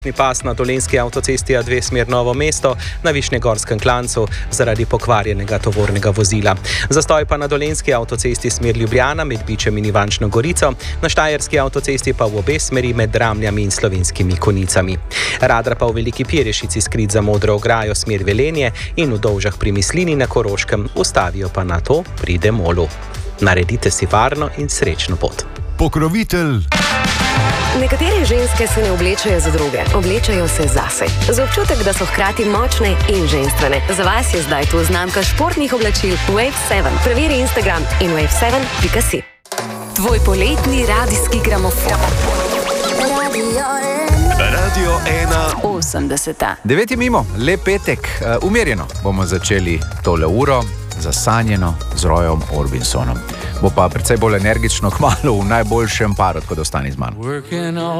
Pas na Dolenjski avtocesti A2 smer Novo mesto na Višnjegorskem klancu zaradi pokvarjenega tovornega vozila. Zastoj pa na Dolenjski avtocesti smer Ljubljana med Bičem in Ivančno Gorico, na Štajerski avtocesti pa v obe smeri med Dramljami in Slovenskimi Konicami. Radar pa v Veliki Pirešici skrit za Modro ograjo smer Velenje in v Dovžah pri Mislini na Koroškem, ustavijo pa na to pri Demolu. Naredite si varno in srečno pot. Pokrovitelj. Nekatere ženske se ne oblečajo za druge, oblečajo se zase. Za občutek, da so hkrati močne in ženstvene. Za vas je zdaj tu znamka športnih oblačil Wave 7. Preveri Instagram in wave7.si. Tvoj poletni radijski gramofon. Radio 80. 9 je mimo, lep petek. Umirjeno bomo začeli tole uro, zasanjeno z Royom Orbinsonom. Bo pa precej bolj energično kmalu v najboljšem paru, tako da ostani z mano.